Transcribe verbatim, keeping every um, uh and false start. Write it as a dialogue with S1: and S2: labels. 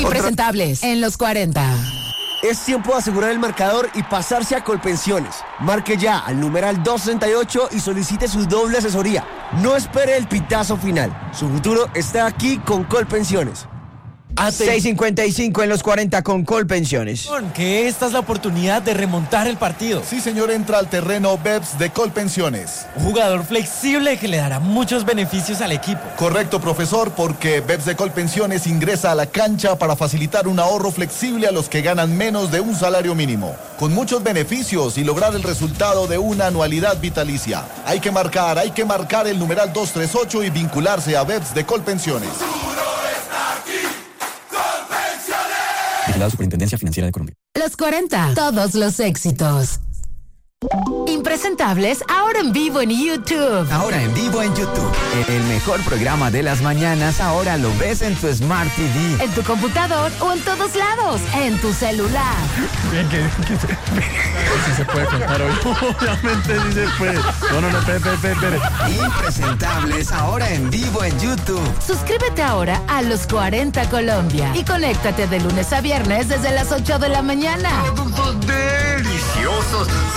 S1: Impresentables en los cuarenta.
S2: Es tiempo de asegurar el marcador y pasarse a Colpensiones. Marque ya al numeral doscientos sesenta y ocho y solicite su doble asesoría. No espere el pitazo final. Su futuro está aquí con Colpensiones.
S3: seis cincuenta y cinco en los cuarenta con Colpensiones.
S4: Que esta es la oportunidad de remontar el partido.
S5: Sí, señor, entra al terreno Beps de Colpensiones.
S4: Un jugador flexible que le dará muchos beneficios al equipo.
S5: Correcto, profesor, porque Beps de Colpensiones ingresa a la cancha para facilitar un ahorro flexible a los que ganan menos de un salario mínimo, con muchos beneficios y lograr el resultado de una anualidad vitalicia. Hay que marcar, hay que marcar el numeral doscientos treinta y ocho y vincularse a Beps de Colpensiones.
S6: La Superintendencia Financiera de Colombia.
S1: Los cuarenta, todos los éxitos. Impresentables, ahora en vivo en YouTube.
S7: Ahora en vivo en YouTube. El mejor programa de las mañanas ahora lo ves en tu Smart T V.
S1: En tu computador o en todos lados. En tu celular.
S8: Bien, que, que se, sí se puede contar hoy. Obviamente sí se puede. No, no, no, espere, espere, espere.
S7: Impresentables, ahora en vivo en YouTube.
S1: Suscríbete ahora a Los cuarenta Colombia y conéctate de lunes a viernes desde las ocho de la mañana.
S9: Productos deliciosos,